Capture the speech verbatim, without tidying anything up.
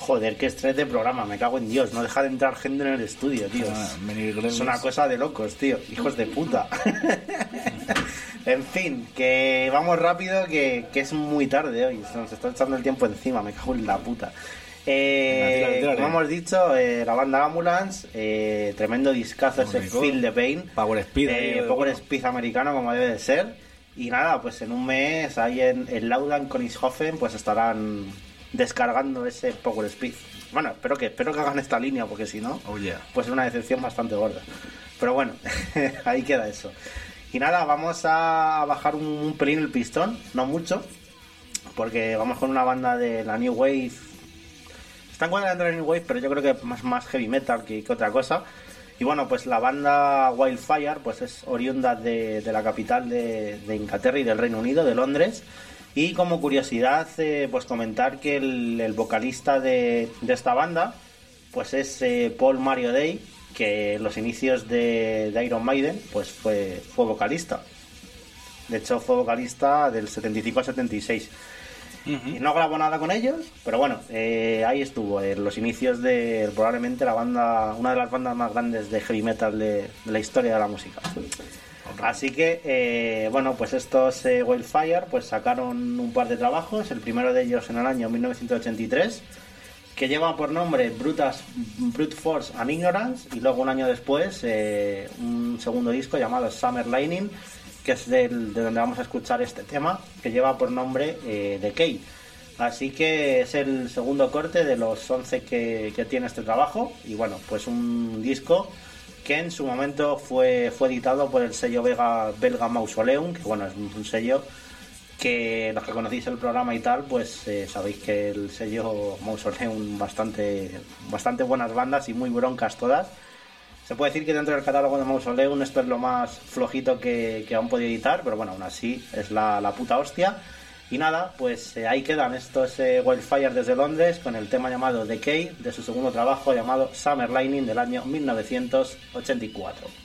Joder, qué estrés de programa, me cago en Dios, no deja de entrar gente en el estudio, tío. Ah, Es una cosa de locos, tío, hijos de puta. En fin, que vamos rápido, que, que es muy tarde hoy, se nos está echando el tiempo encima, me cago en la puta. Eh, Venga, tírale, tírale. como hemos dicho, eh, la banda Ambulance, eh, tremendo discazo ese rico. Feel the Pain, Power Speed, eh, ahí, Power bueno. Speed americano como debe de ser. Y nada, pues en un mes ahí en, en Laudan con Ishofen pues estarán descargando ese Power Speed. Bueno, espero que espero que hagan esta línea, porque si no, Oh, yeah. pues es una decepción bastante gorda. Pero bueno, ahí queda eso. Y nada, vamos a bajar un, un pelín el pistón, no mucho, porque vamos con una banda de la New Wave. Está encuadrada dentro de la New Wave, pero yo creo que más, más heavy metal que, que otra cosa. Y bueno, pues la banda Wildfire pues es oriunda de, de la capital de, de Inglaterra y del Reino Unido, de Londres. Y como curiosidad, eh, pues comentar que el, el vocalista de, de esta banda pues es eh, Paul Mario Day, que en los inicios de, de Iron Maiden pues fue, fue vocalista. De hecho fue vocalista del setenta y cinco al setenta y seis. Y no grabó nada con ellos, pero bueno, eh, ahí estuvo, en los inicios de probablemente la banda, una de las bandas más grandes de heavy metal de, de la historia de la música. Así que, eh, bueno, pues estos eh, Wildfire pues sacaron un par de trabajos, el primero de ellos en el año mil novecientos ochenta y tres, que lleva por nombre Brutus, Brute Force and Ignorance, y luego un año después eh, un segundo disco llamado Summer Lightning, que es del, de donde vamos a escuchar este tema, que lleva por nombre eh, Decay. Así que es el segundo corte de los once que, que tiene este trabajo, y bueno, pues un disco que en su momento fue, fue editado por el sello Vega, belga Mausoleum, que bueno, es un sello que los que conocéis el programa y tal, pues eh, sabéis que el sello Mausoleum bastante, bastante buenas bandas y muy broncas todas. Se puede decir que dentro del catálogo de Mausoleum esto es lo más flojito que, que han podido editar, pero bueno, aún así es la, la puta hostia. Y nada, pues eh, ahí quedan estos eh, Wildfire desde Londres con el tema llamado Decay de su segundo trabajo llamado Summer Lightning del año mil novecientos ochenta y cuatro.